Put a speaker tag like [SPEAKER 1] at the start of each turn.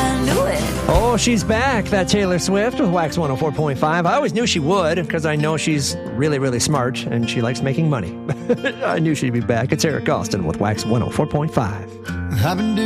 [SPEAKER 1] I knew it.
[SPEAKER 2] Oh, she's back. That Taylor Swift with Wax 104.5. I always knew she would because I know she's really, really smart and she likes making money. I knew she'd be back. It's Eric Austin with Wax 104.5.